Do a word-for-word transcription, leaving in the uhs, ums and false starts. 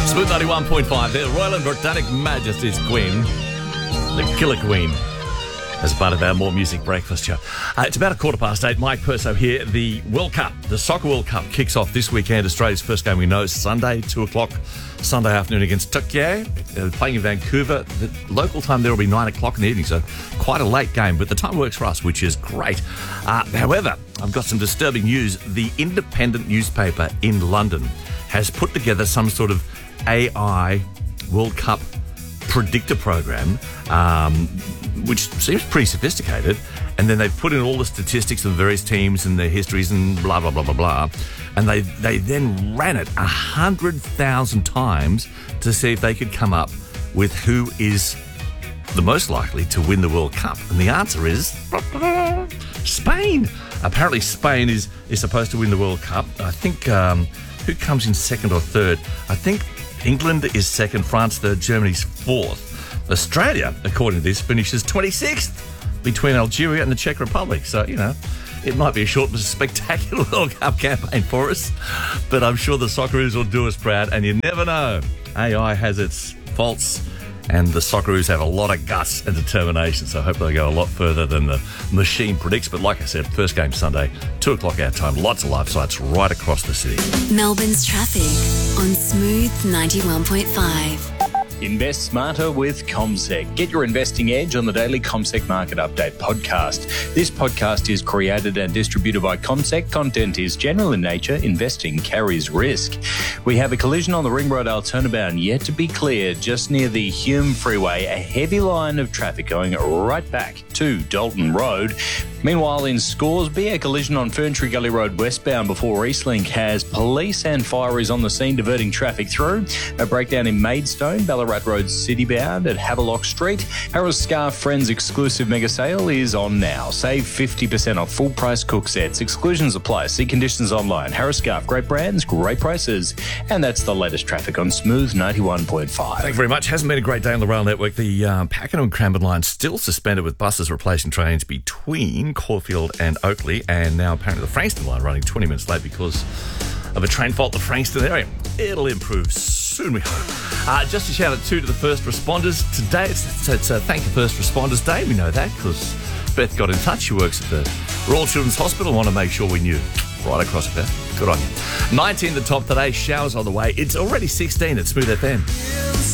Smooth ninety-one point five there. Royal and Britannic Majesty's Queen, the Killer Queen, as part of our More Music Breakfast show. Uh, it's about a quarter past eight. Mike Perso here. The World Cup, the Soccer World Cup, kicks off this weekend. Australia's first game we know is Sunday, two o'clock, Sunday afternoon against Turkey. Uh, playing in Vancouver. The local time there will be nine o'clock in the evening, so quite a late game, but the time works for us, which is great. Uh, however, I've got some disturbing news. The Independent newspaper in London has put together some sort of A I World Cup predictor program, um, which seems pretty sophisticated, and then they've put in all the statistics of the various teams and their histories and blah, blah, blah, blah, blah, and they, they then ran it one hundred thousand times to see if they could come up with who is the most likely to win the World Cup. And the answer is Spain. Apparently Spain is, is supposed to win the World Cup. I think, um, who comes in second or third? I think England is second, France third, Germany's fourth. Australia, according to this, finishes twenty-sixth between Algeria and the Czech Republic. So, you know, it might be a short but spectacular World Cup campaign for us, but I'm sure the Socceroos will do us proud, and you never know. A I has its faults, and the Socceroos have a lot of guts and determination, so I hope they go a lot further than the machine predicts. But like I said, first game Sunday, two o'clock our time, lots of live sites right across the city. Melbourne's traffic on Smooth ninety-one point five. Invest smarter with CommSec. Get your investing edge on the daily CommSec Market Update podcast. This podcast is created and distributed by CommSec. Content is general in nature. Investing carries risk. We have a collision on the Ring Road Alternatibound yet to be cleared just near the Hume Freeway. A heavy line of traffic going right back to Dalton Road. Meanwhile, in Scoresby, a collision on Ferntree Gully Road westbound before Eastlink has police and fireys on the scene diverting traffic through. A breakdown in Maidstone, Ballarat Road citybound at Havelock Street. Harris Scarf Friends exclusive mega sale is on now. Save fifty percent off full price cook sets. Exclusions apply. See conditions online. Harris Scarf, great brands, great prices. And that's the latest traffic on Smooth ninety-one point five. Thank you very much. Hasn't been a great day on the rail network. The um, Pakenham and Cranbourne line still suspended with buses replacing trains between Caulfield and Oakley, and now apparently the Frankston line running twenty minutes late because of a train fault in the Frankston area. It'll improve soon, we hope. Uh, just a shout out too to the first responders. Today it's, it's, it's uh, Thank the First Responders Day. We know that because Beth got in touch. She works at the Royal Children's Hospital. Want to make sure we knew. Right across it, Beth. Good on you. nineteen the top today. Showers on the way. It's already sixteen at Smooth F M.